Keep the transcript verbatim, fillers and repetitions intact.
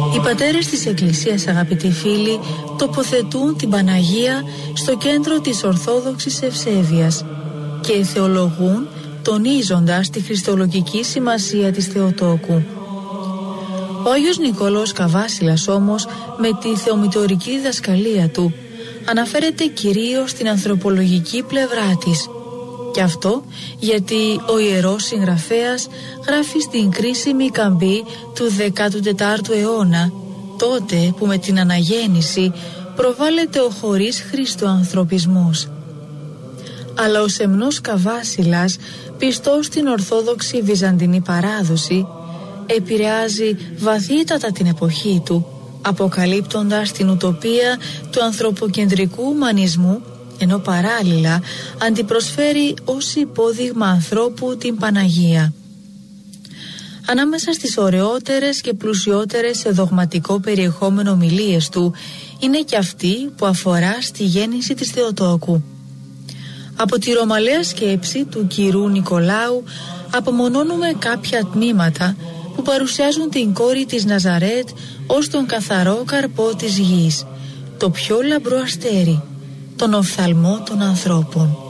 Οι πατέρες της Εκκλησίας, αγαπητοί φίλοι, τοποθετούν την Παναγία στο κέντρο της Ορθόδοξης Ευσέβειας και θεολογούν τονίζοντας τη χριστολογική σημασία της Θεοτόκου. Ο Άγιος Νικόλαος Καβάσιλας όμως, με τη θεομητορική διδασκαλία του, αναφέρεται κυρίως στην ανθρωπολογική πλευρά της. Και αυτό γιατί ο Ιερός Συγγραφέας γράφει στην κρίσιμη καμπή του δέκατου τετάρτου αιώνα, τότε που με την αναγέννηση προβάλλεται ο χωρίς Χριστό ανθρωπισμός. Αλλά ο σεμνός Καβάσιλας, πιστός στην Ορθόδοξη Βυζαντινή παράδοση, επηρεάζει βαθύτατα την εποχή του, αποκαλύπτοντας την ουτοπία του ανθρωποκεντρικού ουμανισμού, ενώ παράλληλα αντιπροσφέρει ως υπόδειγμα ανθρώπου την Παναγία. Ανάμεσα στις ωραιότερες και πλουσιότερες σε δογματικό περιεχόμενο ομιλίες του είναι και αυτή που αφορά στη γέννηση της Θεοτόκου. Από τη ρωμαλαία σκέψη του κυρού Νικολάου απομονώνουμε κάποια τμήματα που παρουσιάζουν την κόρη της Ναζαρέτ ως τον καθαρό καρπό της γης, το πιο λαμπρό αστέρι, τον οφθαλμό των ανθρώπων.